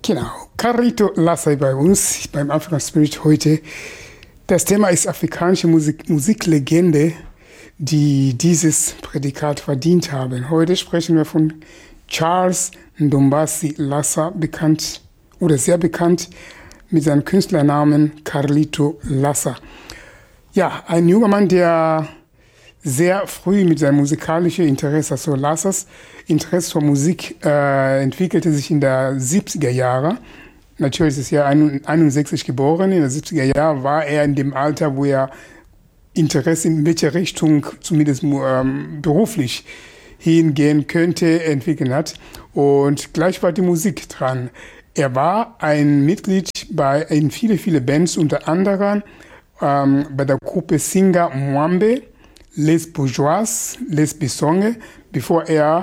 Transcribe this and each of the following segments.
Genau, Carlito Lasser bei uns beim African Spirit heute. Das Thema ist afrikanische Musiklegende, die dieses Prädikat verdient haben. Heute sprechen wir von Charles Ndombasi Lasser, bekannt oder sehr bekannt mit seinem Künstlernamen Carlito Lasser. Ja, ein junger Mann, der sehr früh mit seinem musikalischen Interesse, also Lassers Interesse für Musik, entwickelte sich in der 70er Jahre. Natürlich ist er 61 geboren. In den 70er Jahren war er in dem Alter, wo er Interesse in welche Richtung zumindest beruflich hingehen könnte, entwickeln hat. Und gleich war die Musik dran. Er war ein Mitglied in viele Bands, unter anderem bei der Gruppe Singa Mwambe, Les Bourgeois, Les Bisonge, bevor er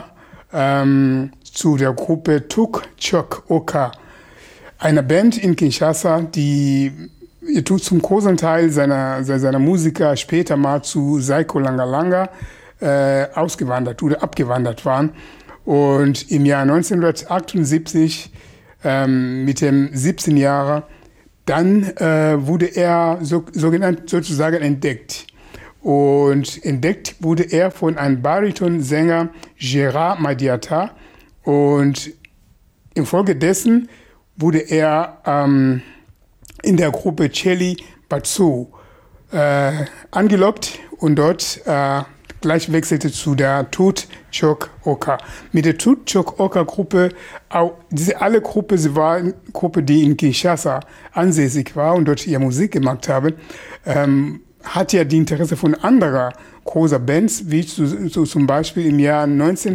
zu der Gruppe Tuk Chok Oka, einer Band in Kinshasa, die zum großen Teil seiner Musiker später mal zu Saiko Langalanga ausgewandert oder abgewandert waren. Und im Jahr 1978, mit dem 17 Jahre, dann wurde er sozusagen entdeckt. Und entdeckt wurde er von einem Baritonsänger Gérard Madiata. Und infolgedessen wurde er in der Gruppe Chelly Batso angelockt und dort gleich wechselte zu der Tut Chok Oka. Mit der Tut Chok Oka Gruppe, alle Gruppe, sie war eine Gruppe, die in Kinshasa ansässig war und dort ihre Musik gemacht habe, hat ja die Interesse von anderer großer Bands, wie zum Beispiel im Jahr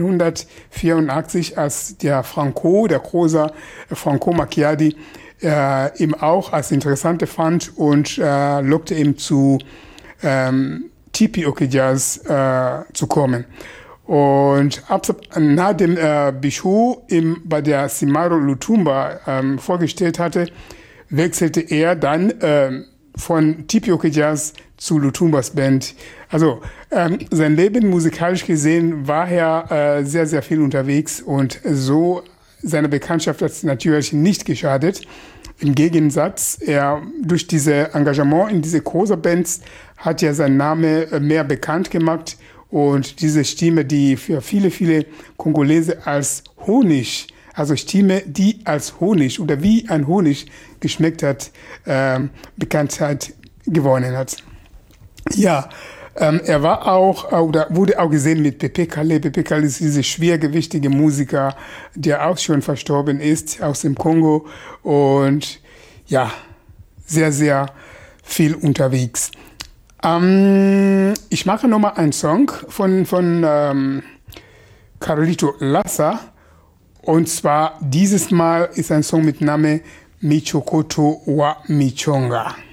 1984, als der große Franco Macchiadi, ihm auch als Interessante fand und lockte ihm zu Tipi-Oke Jazz zu kommen. Und nach dem Bishu bei der Simaro Lutumba vorgestellt hatte, wechselte er dann von Tipi-Oke Jazz zu Lutumbas Band. Also sein Leben musikalisch gesehen war er sehr, sehr viel unterwegs und so seine Bekanntschaft hat es natürlich nicht geschadet. Im Gegensatz, durch dieses Engagement in diese großen Bands hat er seinen Namen mehr bekannt gemacht und diese Stimme, die für viele Kongolese als Honig, also Stimme, die als Honig oder wie ein Honig geschmeckt hat, Bekanntheit gewonnen hat. Ja, er war auch, oder wurde auch gesehen mit Pepe Kalle. Pepe Kalle ist dieser schwergewichtige Musiker, der auch schon verstorben ist, aus dem Kongo. Und ja, sehr, sehr viel unterwegs. Ich mache nochmal einen Song von Carlito Lasser. Und zwar dieses Mal ist ein Song mit Name Michokoto wa Michonga.